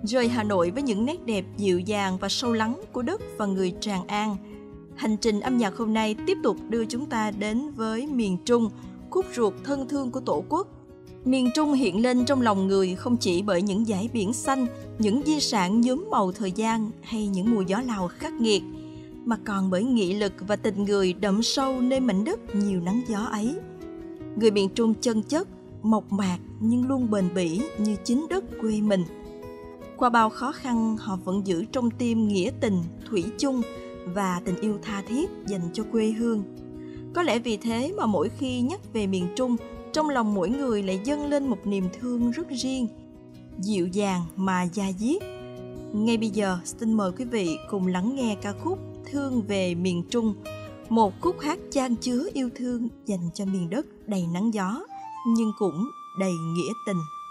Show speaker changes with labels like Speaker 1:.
Speaker 1: Rời Hà Nội với những nét đẹp dịu dàng và sâu lắng của đất và người Tràng An. Hành trình âm nhạc hôm nay tiếp tục đưa chúng ta đến với miền Trung, khúc ruột thân thương của Tổ quốc. Miền Trung hiện lên trong lòng người không chỉ bởi những dải biển xanh, những di sản nhuốm màu thời gian hay những mùa gió Lào khắc nghiệt, mà còn bởi nghị lực và tình người đậm sâu nơi mảnh đất nhiều nắng gió ấy. Người miền Trung chân chất, mộc mạc nhưng luôn bền bỉ như chính đất quê mình. Qua bao khó khăn, họ vẫn giữ trong tim nghĩa tình, thủy chung và tình yêu tha thiết dành cho quê hương. Có lẽ vì thế mà mỗi khi nhắc về miền Trung, trong lòng mỗi người lại dâng lên một niềm thương rất riêng, dịu dàng mà da diết. Ngay bây giờ, xin mời quý vị cùng lắng nghe ca khúc Thương về miền Trung, một khúc hát chan chứa yêu thương dành cho miền đất đầy nắng gió, nhưng cũng đầy nghĩa tình.